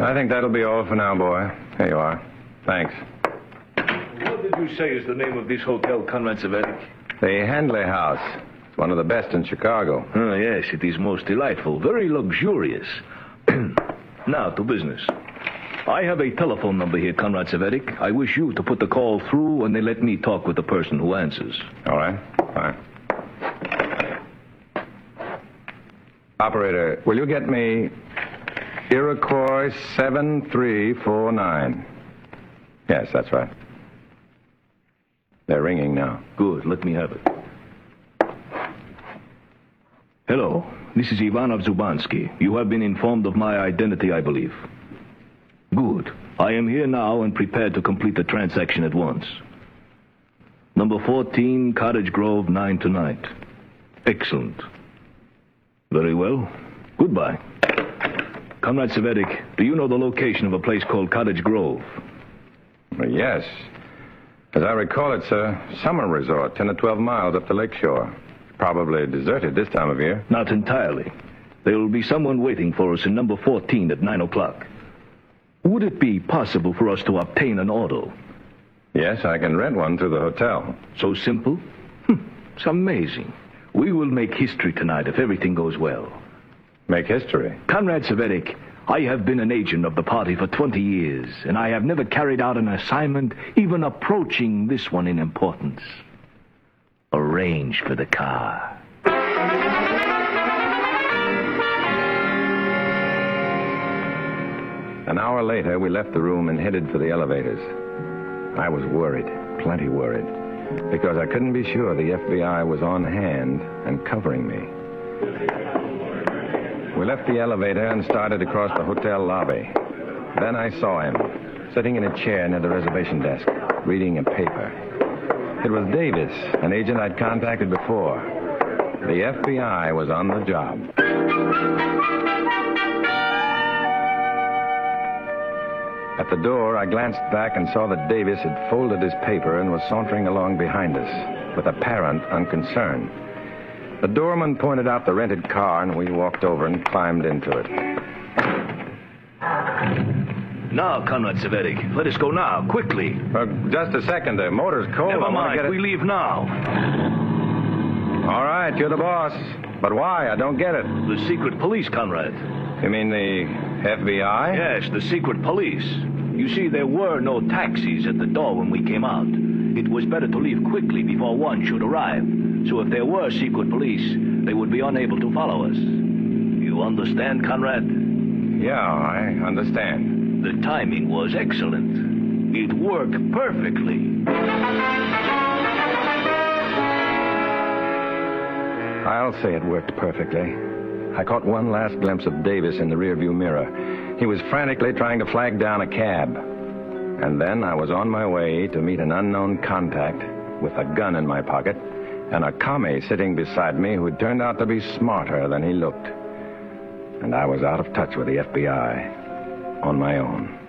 I think that'll be all for now, boy. Here you are. Thanks. What did you say is the name of this hotel, Conrad Severik? The Handley House. It's one of the best in Chicago. Oh, yes, it is most delightful. Very luxurious. Now, to business. I have a telephone number here, Conrad Severik. I wish you to put the call through and then let me talk with the person who answers. All right. Fine. Operator, will you get me Iroquois 7349? Yes, that's right. They're ringing now. Good, let me have it. Hello, this is Ivanov Zubansky. You have been informed of my identity, I believe. Good. I am here now and prepared to complete the transaction at once. Number 14, Cottage Grove, 9 tonight. Excellent. Very well. Goodbye. Conrad Severik, do you know the location of a place called Cottage Grove? Yes. As I recall, it's a summer resort, 10 or 12 miles up the lakeshore. Probably deserted this time of year. Not entirely. There will be someone waiting for us in number 14 at 9 o'clock. Would it be possible for us to obtain an auto? Yes, I can rent one through the hotel. So simple? It's amazing. We will make history tonight if everything goes well. Make history? Conrad Severik, I have been an agent of the party for 20 years, and I have never carried out an assignment even approaching this one in importance. Arrange for the car. An hour later, we left the room and headed for the elevators. I was worried, plenty worried, because I couldn't be sure the FBI was on hand and covering me. We left the elevator and started across the hotel lobby. Then I saw him, sitting in a chair near the reservation desk, reading a paper. It was Davis, an agent I'd contacted before. The FBI was on the job. At the door, I glanced back and saw that Davis had folded his paper and was sauntering along behind us, with apparent unconcern. The doorman pointed out the rented car, and we walked over and climbed into it. Now, Conrad Severik, let us go now, quickly. Just a second, the motor's cold. Never mind, we leave now. All right, you're the boss. But why? I don't get it. The secret police, Conrad. You mean the FBI? Yes, the secret police. You see, there were no taxis at the door when we came out. It was better to leave quickly before one should arrive. So if there were secret police, they would be unable to follow us. You understand, Conrad? Yeah, I understand. The timing was excellent. It worked perfectly. I'll say it worked perfectly. I caught one last glimpse of Davis in the rearview mirror. He was frantically trying to flag down a cab. And then I was on my way to meet an unknown contact with a gun in my pocket and a commie sitting beside me who turned out to be smarter than he looked. And I was out of touch with the FBI on my own.